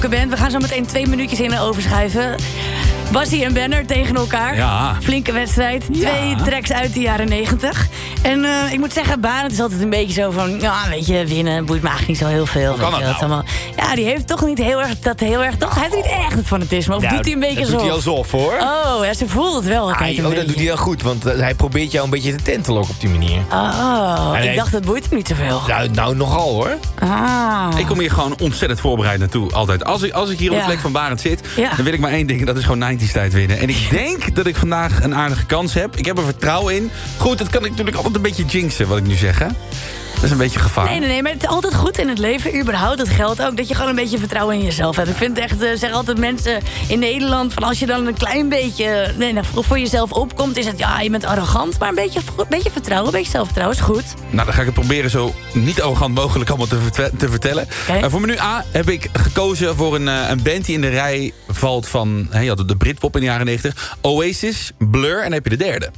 band. We gaan zo meteen 2 minuutjes in en overschuiven. Bassie en Benner tegen elkaar. Ja. Flinke wedstrijd. 2 tracks uit de jaren 90. En ik moet zeggen, Barend is altijd een beetje zo van... Ja, weet je, winnen boeit me eigenlijk niet zo heel veel. Hoe kan dat nou? Allemaal, ja, die heeft toch niet heel erg... Toch, hij heeft niet echt het fanatisme. Of doet hij een beetje zo? Dat doet hij alsof, hoor. Oh, ja, ze voelt het wel. Dat doet hij wel goed, want hij probeert jou een beetje te tentelen op die manier. Oh, ik dacht, dat boeit hem niet zoveel. Nou nogal, hoor. Ik kom hier gewoon ontzettend voorbereid naartoe, altijd. Als ik hier op de plek van Barend zit, dan wil ik maar één ding. En dat is gewoon 90's tijd winnen. En ik denk dat ik vandaag een aardige kans heb. Ik heb er vertrouwen in. Goed, dat kan ik natuurlijk altijd een beetje jinxen, wat ik nu zeg, hè. Dat is een beetje gevaar. Nee, maar het is altijd goed in het leven. Überhaupt, dat geldt ook. Dat je gewoon een beetje vertrouwen in jezelf hebt. Ik vind echt, zeggen altijd mensen in Nederland... van als je dan een klein beetje voor jezelf opkomt... is het, ja, je bent arrogant. Maar een beetje vertrouwen, een beetje zelfvertrouwen is goed. Nou, dan ga ik het proberen zo niet arrogant mogelijk allemaal te vertellen. Okay. Voor menu A heb ik gekozen voor een band die in de rij valt van... je had de Britpop in de jaren 90. Oasis, Blur en dan heb je de derde.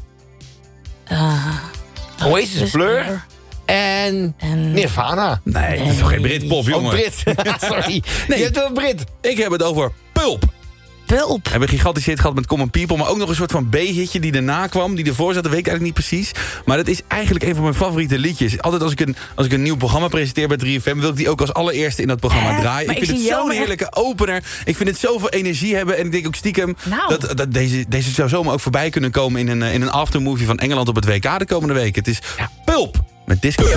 Oasis, Blur... En Nirvana. Nee, dat is toch geen Britpop, jongen? Oh, Brit. Sorry. Nee. Je hebt wel Brit. Ik heb het over Pulp. Pulp. We hebben een gigantische hit gehad met Common People... maar ook nog een soort van B-hitje die erna kwam. Die ervoor zat, dat weet ik eigenlijk niet precies. Maar dat is eigenlijk een van mijn favoriete liedjes. Altijd als ik een nieuw programma presenteer bij 3FM... wil ik die ook als allereerste in dat programma draaien. Ik vind het zo'n heerlijke opener. Ik vind het zoveel energie hebben. En ik denk ook stiekem dat deze zou zomaar ook voorbij kunnen komen... in een aftermovie van Engeland op het WK de komende week. Het is Pulp met Disco.